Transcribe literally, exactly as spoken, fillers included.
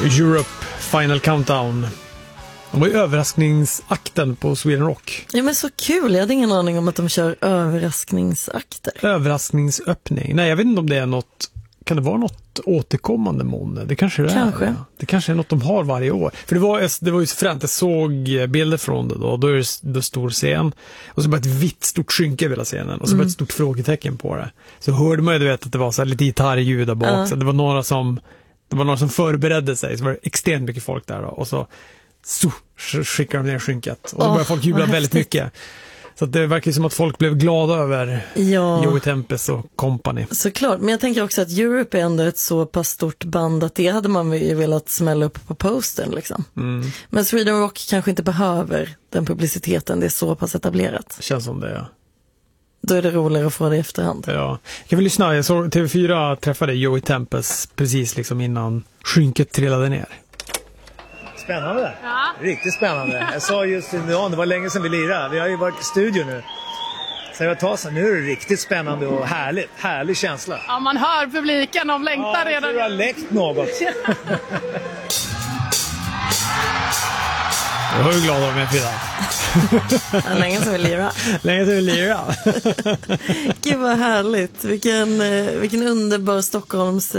Europe Final Countdown. De var ju överraskningsakten på Sweden Rock. Ja, men så kul. Jag hade ingen aning om att de kör överraskningsakter. Överraskningsöppning. Nej, jag vet inte om det är något... Kan det vara något återkommande månne? Det kanske det kanske. är. Det kanske är något de har varje år. För det var, det var ju så fränt. Jag såg bilder från det då. Då är det, det stor scen. Och så bara ett vitt stort skynke över hela scenen. Och så bara ett stort frågetecken på det. Så hörde man ju, du vet, att det var så här lite gitarrljud där bak. Uh. Så det var några som det var några som förberedde sig. Så var det extremt mycket folk där då. Och så, så skickade de ner skynket. Och så började oh, folk jubla väldigt mycket. Så att det verkar som att folk blev glada över ja. Joey Tempest och company. Såklart, men jag tänker också att Europe är ändå ett så pass stort band att det hade man ju velat smälla upp på posten liksom. Mm. Men Sweden Rock kanske inte behöver den publiciteten, det är så pass etablerat. Känns som det, ja. Då är det roligare att få det i efterhand. Ja, kan vi lyssna? Jag såg T V fyra träffade Joey Tempest precis liksom innan skynket trillade ner. Spännande. Ja. Riktigt spännande. Jag sa just innan, det var länge sedan vi lirade. Vi har ju varit i studio nu. Så jag tar så nu är det riktigt spännande och härligt. Härlig känsla. Ja, man hör publiken, de längtar ja, redan. Ja, jag har läckt något. Jag är ju glad av mig, Frida. Ja, länge som vi lira. Länge som vi lira. Gud vad härligt. Vilken, vilken underbar Stockholms